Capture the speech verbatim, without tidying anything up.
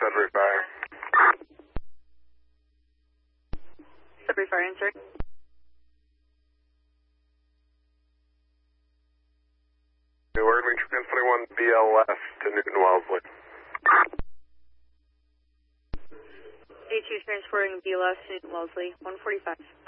Sudbury Fire. Sudbury Fire, answer. New word, wing trans twenty-one B L S to Newton Wellesley. A two transporting B L S to Newton Wellesley, one forty-five.